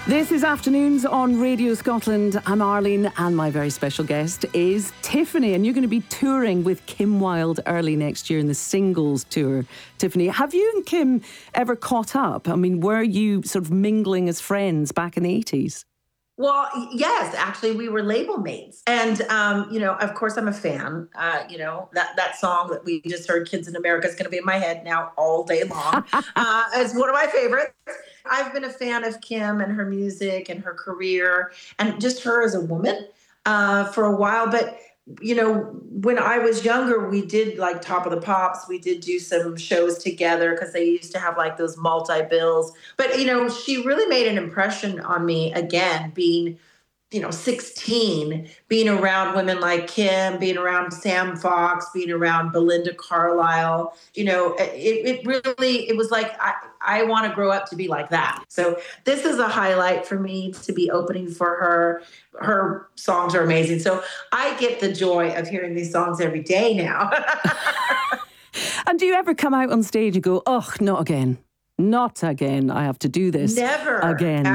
This is Afternoons on Radio Scotland. I'm Arlene, and my very special guest is Tiffany, and you're going to be touring with Kim Wilde early next year in the singles tour. Tiffany, have you and Kim ever caught up? I mean, were you sort of mingling as friends back in the 80s? Well, yes, actually, we were label mates. And, of course, I'm a fan. That song that we just heard, Kids in America, is going to be in my head now all day long. It's one of my favorites. I've been a fan of Kim and her music and her career and just her as a woman for a while. But, when I was younger, we did like Top of the Pops. We did do some shows together because they used to have like those multi-bills. But, she really made an impression on me again, being 16, being around women like Kim, being around Sam Fox, being around Belinda Carlisle. It was like, I want to grow up to be like that. So this is a highlight for me to be opening for her. Her songs are amazing. So I get the joy of hearing these songs every day now. And do you ever come out on stage and go, oh, not again? Not again. I have to do this Never. Again.